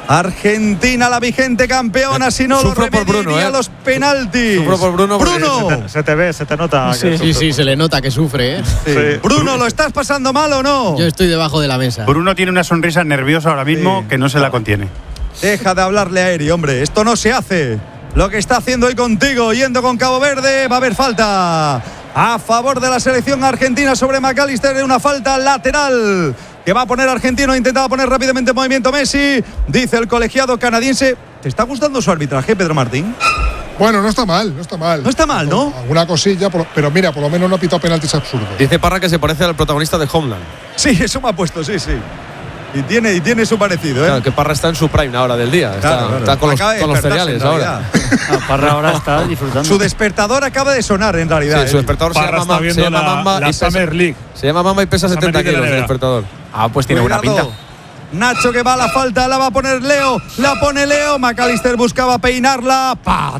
Argentina, la vigente campeona, si no lo remediaría los penaltis. Sufro por Bruno. Se te ve, se te nota. Sí, se le nota que sufre, ¿eh? Sí. Bruno, ¿lo estás pasando mal o no? Yo estoy debajo de la mesa. Bruno tiene una sonrisa nerviosa ahora mismo que no se la contiene. Deja de hablarle a Eri, hombre. Esto no se hace. Lo que está haciendo hoy contigo, yendo con Cabo Verde, va a haber falta a favor de la selección argentina sobre McAllister, una falta lateral que va a poner argentino. Intentaba poner rápidamente en movimiento Messi. Dice el colegiado canadiense. ¿Te está gustando su arbitraje, Pedro Martín? Bueno, no está mal. No está mal, ¿no? Alguna cosilla, pero mira, por lo menos no ha pitado penaltis absurdos. Dice Parra que se parece al protagonista de Homeland. Sí, eso me ha puesto, sí. Y tiene su parecido, ¿eh? Claro, que Parra está en su prime ahora del día. Está con los cereales ahora. Parra ahora está disfrutando. Su despertador acaba de sonar, en realidad. Sí, su despertador se llama Mamba y Summer League. Se llama Mamba y pesa 70 kilos el despertador. Pues tiene buena pinta. Nacho que va a la falta, la va a poner Leo. La pone Leo. McAllister buscaba peinarla.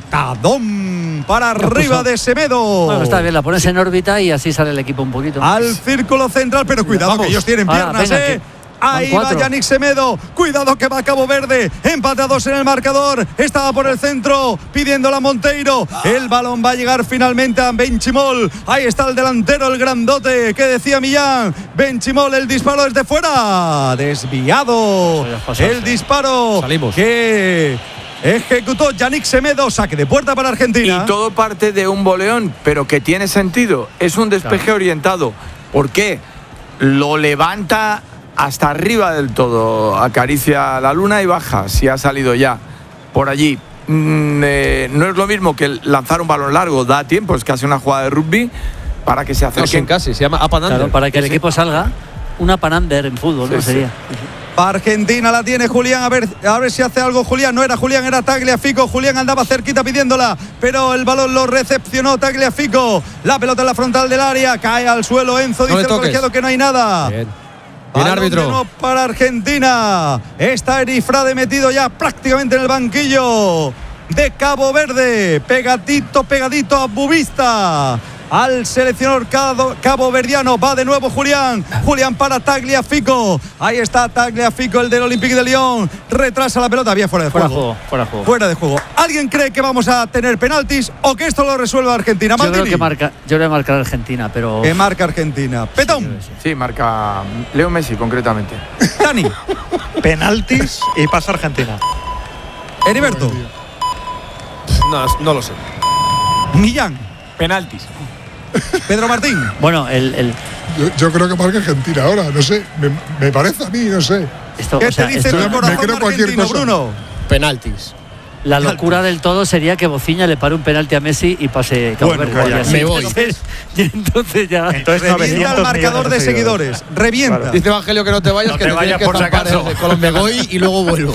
Patadón para arriba de Semedo. Bueno, está bien, la pones en órbita y así sale el equipo un poquito. Al círculo central, pero cuidado, que ellos tienen piernas, Ahí va Yannick Semedo. Cuidado que va Cabo Verde. Empatados en el marcador. Estaba por el centro pidiéndola a Monteiro. El balón va a llegar finalmente a Benchimol. Ahí está el delantero, el grandote. ¿Qué decía Millán? Benchimol, el disparo desde fuera. Desviado. El disparo. Salimos. Que ejecutó Yannick Semedo. Saque de puerta para Argentina. Y todo parte de un boleón, pero que tiene sentido. Es un despeje orientado. ¿Por qué? Lo levanta hasta arriba del todo, acaricia la luna y baja, si ha salido ya por allí. No es lo mismo que lanzar un balón largo, da tiempo, es casi una jugada de rugby para que se acerquen. Casi, se llama up and under. Claro, para que el equipo salga, una panander en fútbol, ¿no sería? Argentina la tiene Julián, a ver si hace algo Julián. No era Julián, era Tagliafico. Julián andaba cerquita pidiéndola, pero el balón lo recepcionó Tagliafico. La pelota en la frontal del área, cae al suelo Enzo, dice el colegiado que no hay nada. Bien, árbitro. No para Argentina. Está Erifrade metido ya prácticamente en el banquillo de Cabo Verde. Pegadito a Bubista. Al seleccionador caboverdiano. Va de nuevo Julián para Tagliafico. Ahí está Tagliafico, el del Olympique de Lyon. Retrasa la pelota. Había fuera de juego. Fuera de juego. ¿Alguien cree que vamos a tener penaltis o que esto lo resuelva Argentina? Yo creo que marcar Argentina, pero... Que marca Argentina. Petón. Sí, marca Leo Messi concretamente. Dani. Penaltis y pasa Argentina. Heriberto. No lo sé. Millán. Penaltis. Pedro Martín. Bueno, yo creo que marca Argentina ahora, no sé. Me parece a mí, no sé. ¿Qué te dice el corazón argentino, Bruno? Penaltis. La locura del todo sería que Bociña le pare un penalti a Messi y pase Cabo Verde. Me voy. Entonces revienta el marcador de seguidores. Revienta. Claro. Dice Evangelio que no te vayas, que te vayas por si acaso. Me voy y luego vuelvo.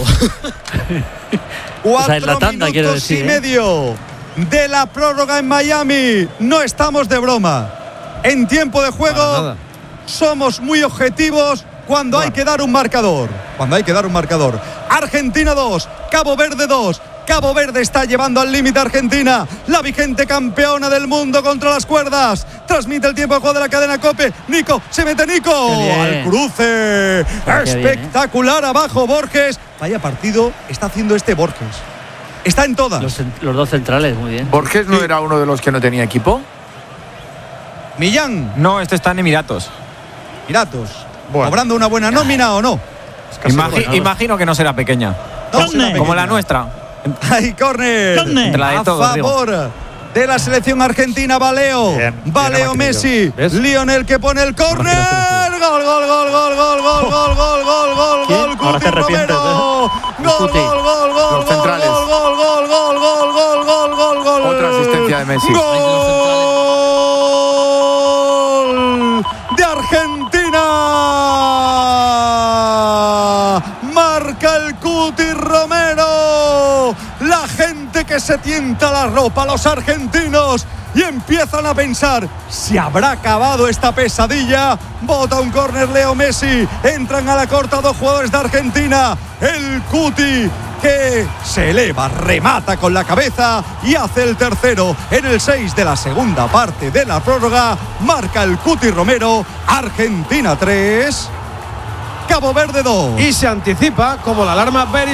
4 minutos y medio de la prórroga en Miami. No estamos de broma. En tiempo de juego somos muy objetivos cuando hay que dar un marcador. Argentina 2, Cabo Verde 2. Cabo Verde está llevando al límite a Argentina, la vigente campeona del mundo, contra las cuerdas. Transmite el tiempo de juego de la cadena COPE. Nico, se mete Nico al cruce. Espectacular abajo Borges. Vaya partido está haciendo Borges. Está en todas. Los dos centrales, muy bien. ¿Borges no era uno de los que no tenía equipo? Millán. No, este está en Emiratos. ¿Cobrando una buena nómina o no? Imagino que no será pequeña. Como la nuestra. Hay córner a favor de la selección argentina. Valeo Messi. Lionel que pone el córner. Gol. Cuti Romero. Gol. Otra asistencia de Messi. Gol de Argentina. Marca el Cuti Romero. La gente que se tienta la ropa, los argentinos, y empiezan a pensar: ¿se habrá acabado esta pesadilla? Bota un córner Leo Messi. Entran a la corta dos jugadores de Argentina. El Cuti, que se eleva, remata con la cabeza y hace el tercero en el 6 de la segunda parte de la prórroga. Marca el Cuti Romero. Argentina 3, Cabo Verde 2. Y se anticipa como la alarma